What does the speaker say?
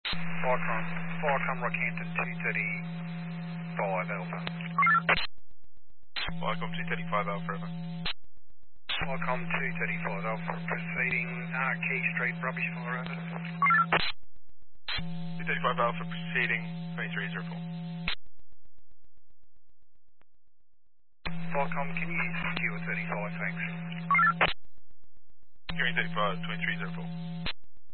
Viacom Rockhampton 235 Alpha. Viacom 235 Alpha Forever. Viacom 235 Alpha proceeding Key Street rubbish fire over. 235 Alpha proceeding 2304. Viacom, can you secure 35, thanks? Securing 35 2304.